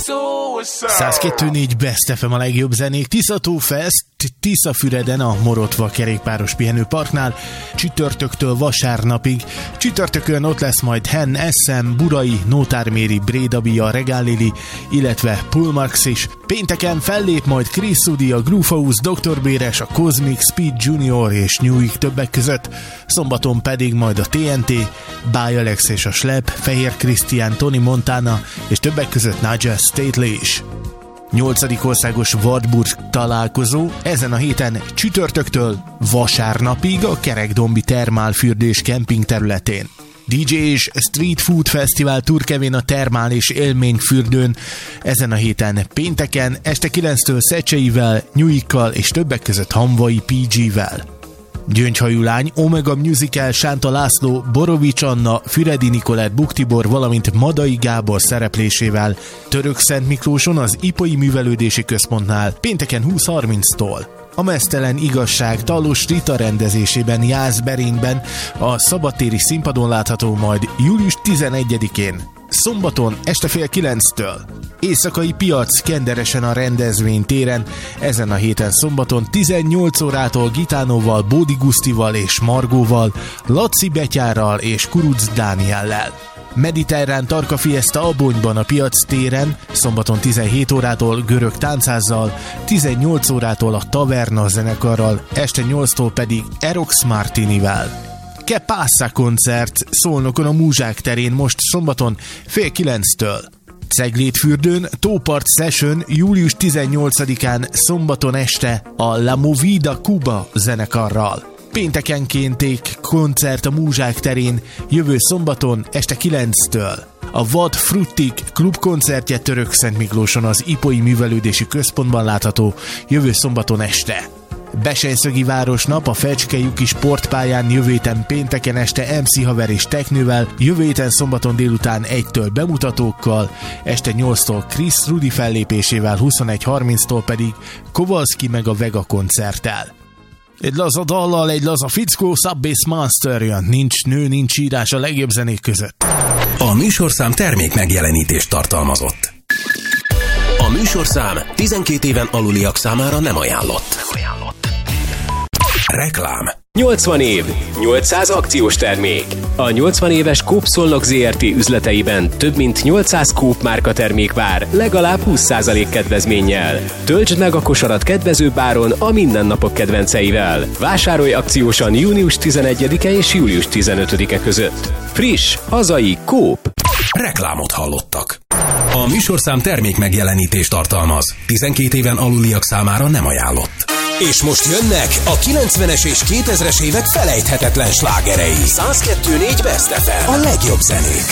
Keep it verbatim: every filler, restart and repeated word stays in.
száz kettő négy Best ef em a legjobb zenék. Tiszató Fest, Tiszafüreden a Morotva kerékpáros pihenőparknál csütörtöktől vasárnapig. Csütörtökön ott lesz majd Hen, Eszem, Burai, Nótárméri, Brédabia, Regálili, illetve Pullmax is. Pénteken fellép majd Chris Sudi, a Groovehouse, doktor Béres, a Cosmic, Speed Junior és Newig többek között. Szombaton pedig majd a té en té, By Alex és a Slep, Fehér Krisztián, Tony Montana és többek között Nigel Stately is. nyolcadik országos Wartburg találkozó ezen a héten csütörtöktől vasárnapig a Kerekdombi termálfürdés kemping területén. dé dzsé és Street Food Fesztivál turkevén a termál és élményfürdőn ezen a héten pénteken este kilenctől Szecseivel, Nyuikkal és többek között Hamvai pé gé-vel. Gyöngyhajú lány, Omega Musical, Sánta László, Borovics Anna, Füredi Nikolett, Buktibor, valamint Madai Gábor szereplésével Törökszent Miklóson az Ipai Művelődési Központnál pénteken húsz harminctól. A Meztelen Igazság Talós Rita rendezésében Jászberényben a szabadtéri színpadon látható majd július tizenegyedikén, szombaton este fél kilenctől. Éjszakai piac Kenderesen a rendezvénytéren, ezen a héten szombaton tizennyolc órától Gitánóval, Bódi Gusztival és Margóval, Laci Betyárral és Kuruc Dániellel. Mediterrán Tarka Fiesta Abonyban a piac téren, szombaton tizenhét órától Görög Táncházzal, tizennyolc órától a Taverna zenekarral, este nyolctól pedig Erox Martinivel. Que Passa koncert Szolnokon a Múzsák terén most szombaton fél kilenctől. Ceglédfürdőn Tópart Session július tizennyolcadikán szombaton este a La Movida Cuba zenekarral. Péntekenkénték koncert a Múzsák terén jövő szombaton este kilenctől. A Vad Fruttik klubkoncertje Törökszent Miklóson az Ipai Művelődési Központban látható jövő szombaton este. Besejszögi Városnap a Fecskei sportpályán jövő héten pénteken este em cé Haver és Teknővel, jövő héten szombaton délután egytől bemutatókkal, este nyolctól Chris Rudi fellépésével, huszonegy harminctól pedig Kowalski meg a Vega koncerttel. Egy laza dallal, egy laza fickó, Subbase Monster jön. Nincs nő, nincs írás a legjobb zenék között. A műsorszám termék megjelenítést tartalmazott. A műsorszám tizenkét éven aluliak számára nem ajánlott. Nem ajánlott. Reklám. nyolcvan év, nyolcszáz akciós termék. A nyolcvan éves Coop Szolnok zé er té üzleteiben több mint nyolcszáz Coop márka termék vár, legalább húsz százalék kedvezménnyel. Töltsd meg a kosarat kedvezőbb áron a mindennapok kedvenceivel. Vásárolj akciósan június tizenegyedike és július tizenötödike között. Friss, hazai Coop. Reklámot hallottak. A műsorszám termék megjelenítést tartalmaz. tizenkét éven aluliak számára nem ajánlott. És most jönnek a kilencvenes és kétezres évek felejthetetlen slágerei. száz kettő négy Best ef em. A legjobb zenék.